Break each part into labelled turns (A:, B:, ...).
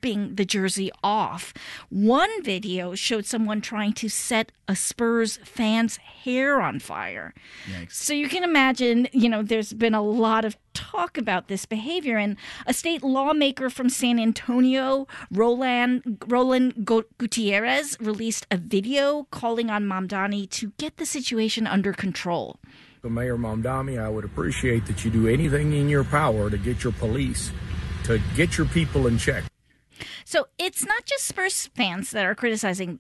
A: ripping the jersey off. One video showed someone trying to set a Spurs fan's hair on fire.
B: Yikes.
A: So you can imagine, there's been a lot of talk about this behavior, and a state lawmaker from San Antonio, Roland Gutierrez, released a video calling on Mamdani to get the situation under control.
C: So Mayor Mamdani, I would appreciate that you do anything in your power to get your police, to get your people in check.
A: So it's not just Spurs fans that are criticizing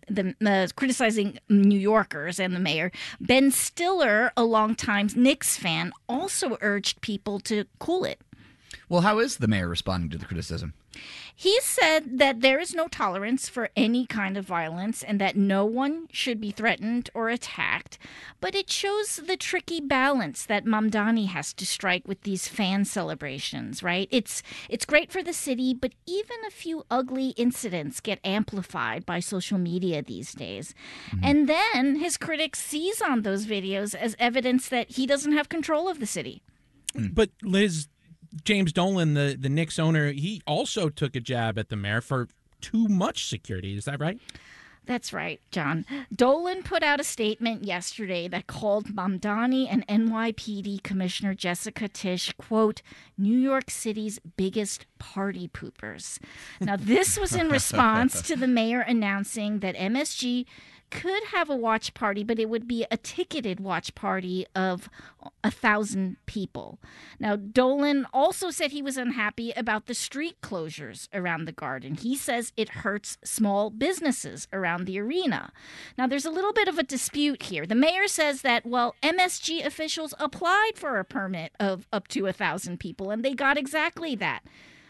A: New Yorkers and the mayor. Ben Stiller, a longtime Knicks fan, also urged people to cool it.
B: Well, how is the mayor responding to the criticism?
A: He said that there is no tolerance for any kind of violence and that no one should be threatened or attacked. But it shows the tricky balance that Mamdani has to strike with these fan celebrations, right? It's great for the city, but even a few ugly incidents get amplified by social media these days. Mm-hmm. And then his critics seize on those videos as evidence that he doesn't have control of the city.
D: But Liz, James Dolan, the Knicks owner, he also took a jab at the mayor for too much security. Is that right?
A: That's right, John. Dolan put out a statement yesterday that called Mamdani and NYPD Commissioner Jessica Tisch, quote, New York City's biggest party poopers. Now, this was in response to the mayor announcing that MSG could have a watch party, but it would be a ticketed watch party of 1,000 people. Now, Dolan also said he was unhappy about the street closures around the Garden. He says it hurts small businesses around the arena. Now, there's a little bit of a dispute here. The mayor says that, MSG officials applied for a permit of up to 1,000 people, and they got exactly that.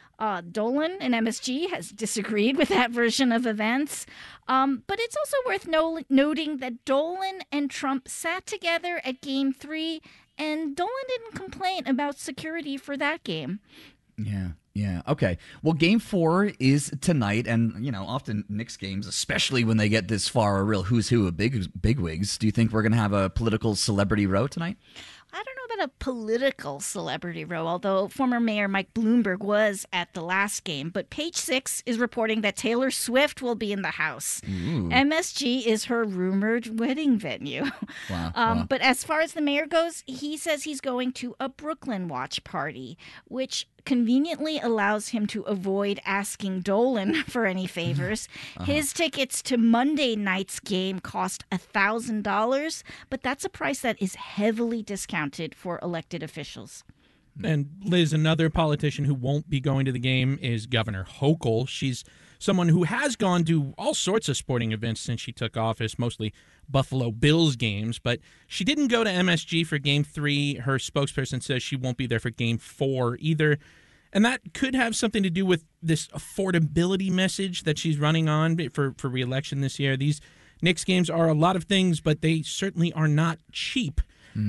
A: Dolan and MSG has disagreed with that version of events. But it's also worth noting that Dolan and Trump sat together at Game 3, and Dolan didn't complain about security for that game.
B: Yeah. Okay. Well, Game 4 is tonight, and, often Knicks games, especially when they get this far, are a real who's who of bigwigs. Do you think we're going to have a political celebrity row tonight?
A: I don't know about a political celebrity row, although former Mayor Mike Bloomberg was at the last game. But Page Six is reporting that Taylor Swift will be in the house. Ooh. MSG is her rumored wedding venue.
B: Wow.
A: But as far as the mayor goes, he says he's going to a Brooklyn watch party, which conveniently allows him to avoid asking Dolan for any favors. His tickets to Monday night's game cost $1,000, but that's a price that is heavily discounted for elected officials.
D: And Liz, another politician who won't be going to the game is Governor Hochul. She's someone who has gone to all sorts of sporting events since she took office, mostly Buffalo Bills games, but she didn't go to MSG for Game 3. Her spokesperson says she won't be there for Game 4 either. And that could have something to do with this affordability message that she's running on for re-election this year. These Knicks games are a lot of things, but they certainly are not cheap.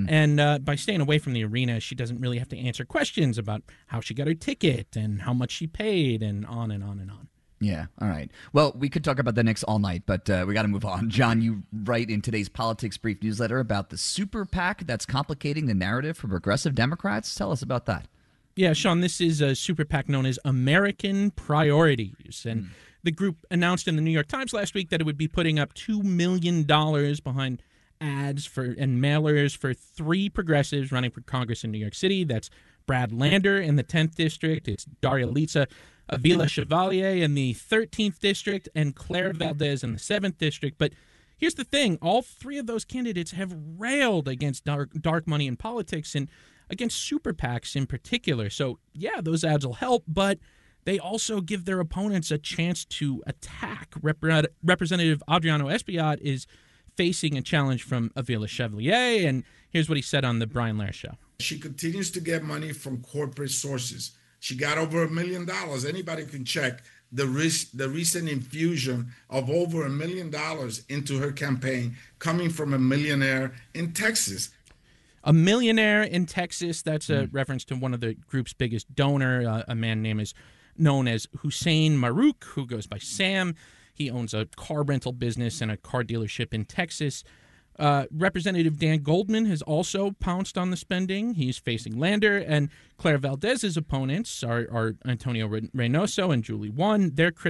D: And by staying away from the arena, she doesn't really have to answer questions about how she got her ticket and how much she paid and on and on and on.
B: Yeah, all right. Well, we could talk about the Knicks all night, but we got to move on. John, you write in today's Politics Brief newsletter about the super PAC that's complicating the narrative for progressive Democrats. Tell us about that.
D: Yeah, Sean, this is a super PAC known as American Priorities. And the group announced in the New York Times last week that it would be putting up $2 million behind ads and mailers for 3 progressives running for Congress in New York City. That's Brad Lander in the 10th District. It's Daria Litsa, Avila Chevalier in the 13th District, and Claire Valdez in the 7th District. But here's the thing. All 3 of those candidates have railed against dark money in politics and against super PACs in particular. So, yeah, those ads will help, but they also give their opponents a chance to attack. Representative Adriano Espaillat is facing a challenge from Avila Chevalier, and here's what he said on the Brian Lehrer Show.
E: She continues to get money from corporate sources. She got over $1 million. Anybody can check the recent infusion of over $1 million into her campaign coming from a millionaire in Texas.
D: A millionaire in Texas, that's a reference to one of the group's biggest donor, a man known as Hussein Marouk, who goes by Sam. He owns a car rental business and a car dealership in Texas. Representative Dan Goldman has also pounced on the spending. He's facing Lander, and Claire Valdez's opponents are Antonio Reynoso and Julie Won. They're